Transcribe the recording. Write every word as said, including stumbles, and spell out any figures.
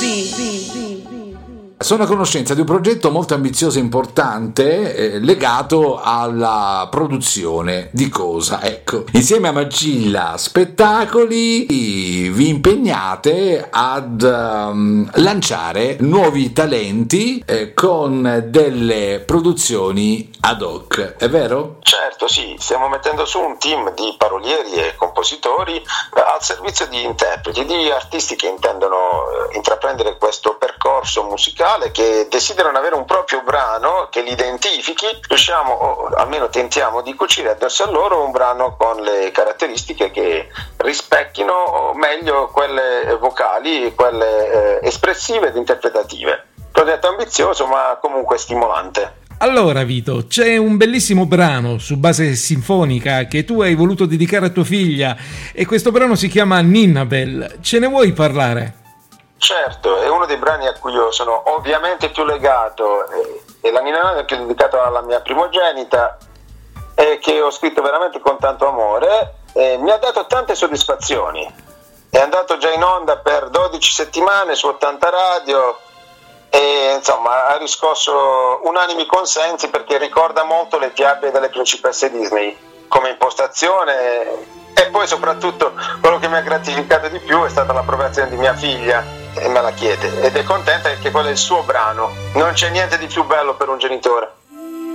Sono a conoscenza di un progetto molto ambizioso e importante eh, legato alla produzione di cosa? Ecco, insieme a Magilla Spettacoli vi impegnate ad um, lanciare nuovi talenti eh, con delle produzioni ad hoc, è vero? Certo, sì, stiamo mettendo su un team di parolieri e compositori al servizio di interpreti, di artisti che intendono eh, intraprendere questo percorso musicale, che desiderano avere un proprio brano che li identifichi. Riusciamo, o almeno tentiamo di cucire addosso a loro un brano con le caratteristiche che rispecchino meglio quelle vocali, quelle eh, espressive ed interpretative. Progetto ambizioso ma comunque stimolante. Allora Vito, c'è un bellissimo brano su base sinfonica che tu hai voluto dedicare a tua figlia e questo brano si chiama Ninnabel. Ce ne vuoi parlare? Certo, è uno dei brani a cui io sono ovviamente più legato, e la Ninnabel che ho dedicato alla mia primogenita e che ho scritto veramente con tanto amore, e mi ha dato tante soddisfazioni. È andato già in onda per dodici settimane su ottanta radio e insomma ha riscosso unanimi consensi perché ricorda molto le fiabe delle principesse Disney come impostazione. E poi soprattutto quello che mi ha gratificato di più è stata l'approvazione di mia figlia, e me la chiede ed è contenta perché quello è il suo brano. Non c'è niente di più bello per un genitore.